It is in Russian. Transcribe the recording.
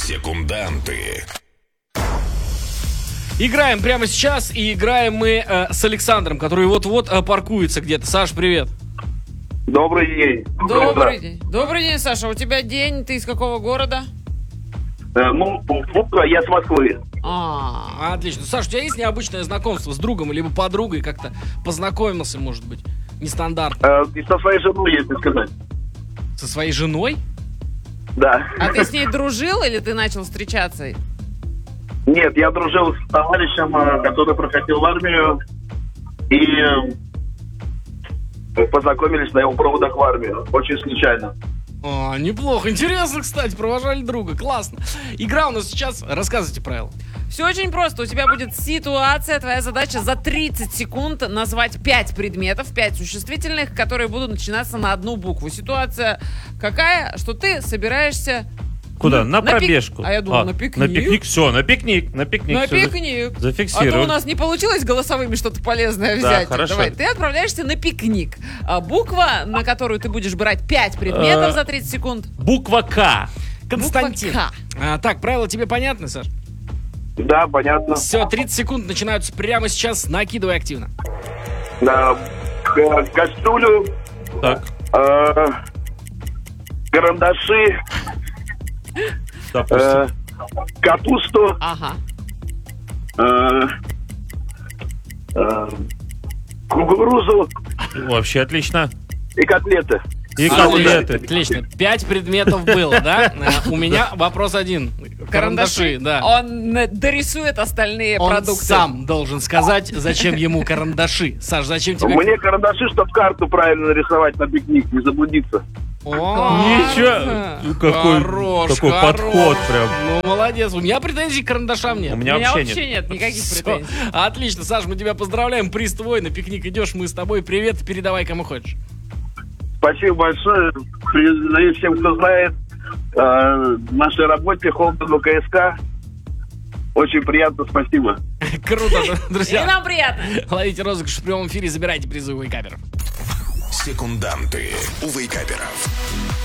Секунданты. Играем прямо сейчас, и играем мы с Александром, который вот-вот паркуется где-то. Саш, привет. Добрый день. Добрый день. Добрый день, Саша. У тебя день, ты из какого города? Я с Москвы. Отлично. Саш, у тебя есть необычное знакомство с другом либо подругой? Как-то познакомился, может быть, нестандартно? И со своей женой, если сказать. Со своей женой? Да. А ты с ней дружил или ты начал встречаться? Нет, я дружил с товарищем, который проходил в армию. И познакомились на его проводах в армию. Очень случайно. Неплохо. Интересно, кстати, провожали друга. Классно. Игра у нас сейчас. Рассказывайте правила. Все очень просто. У тебя будет ситуация. Твоя задача за 30 секунд назвать 5 предметов, 5 существительных, которые будут начинаться на одну букву. Ситуация какая? Что ты собираешься... Куда? На пробежку. А я думал, на пикник. На пикник, все, на пикник. На пикник. На Всё пикник. зафиксировано. А то у нас не получилось голосовыми что-то полезное взять. хорошо. Давай, ты отправляешься на пикник. Буква, на которую ты будешь брать 5 предметов за 30 секунд. Буква К. Константин. Буква К. Так, правила тебе понятны, Саш? Да, понятно. Все, 30 секунд начинаются прямо сейчас. Накидывай активно. Кастрюлю, Так, карандаши, допустим. капусту, Ага. кукурузу Вообще отлично. и котлеты. И котлеты. Отлично. 5 предметов было, да? У меня вопрос один. Карандаши, да. Он дорисует остальные Он продукты. сам должен сказать, зачем ему карандаши. Саш, зачем тебе... Мне карандаши, чтобы карту правильно нарисовать на пикник, не заблудиться. Ничего. Хорош, Какой подход прям. Ну, молодец. У меня претензий к карандашам нет. У У меня меня вообще вообще нет. нет никаких Всё. претензий. Отлично, Саш, мы тебя поздравляем. Приз твой, на пикник идешь, мы с тобой. Привет, передавай кому хочешь. Спасибо большое. Признаю всем, кто знает, нашей работе, холдингу КСК. Очень приятно, спасибо. Круто, И друзья. нам приятно. Ловите розыгрыш в прямом эфире, забирайте призы у Вейкаперов. Секунданты у Вейкаперов.